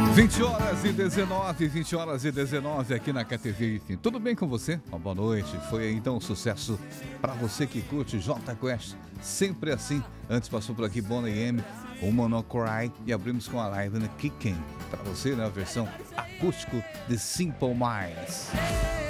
20 horas e 19 aqui na KTV. Tudo bem com você? Uma boa noite. Foi então um sucesso para você que curte Jota Quest. Sempre assim. Antes passou por aqui Bonnie M, o Monocry e abrimos com a Live Kicking. Para você, né, a versão acústico de Simple Minds.